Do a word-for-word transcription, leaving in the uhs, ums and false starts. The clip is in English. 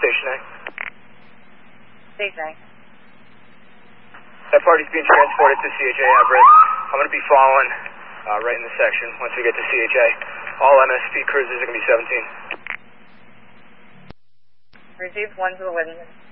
Station A. Station A. That party's being transported to C H A Everett. I'm going to be following uh, right in the section once we get to C H A. All M S P cruisers are going to be seventeen. Received one to the witness.